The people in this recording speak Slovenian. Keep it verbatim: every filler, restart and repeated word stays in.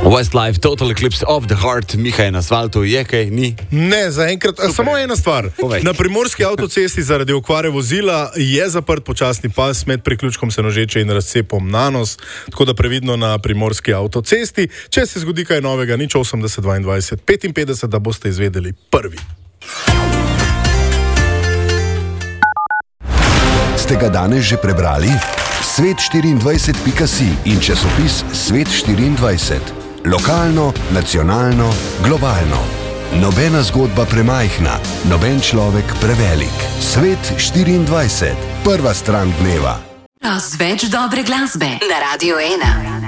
Westlife, Total Eclipse of the Heart, Miha je na asfaltu, je kaj, ni? Ne, zaenkrat, samo ena stvar. Povej. Na primorski avtocesti zaradi okvare vozila je zaprt počasni pas med priključkom Senožeče in razcepom Nanos, tako da previdno na primorski avtocesti. Če se zgodi kaj novega, nič osemdeset dvaindvajset petinpetdeset, da boste izvedeli prvi. Ste ga danes že prebrali? svet štiriindvajset pika si in časopis Svet štiriindvajset. Lokalno, nacionalno, globalno. Nobena zgodba premajhna, noben človek prevelik. Svet štiriindvajset. Prva stran dneva. Več dobre glasbe na Radio ena.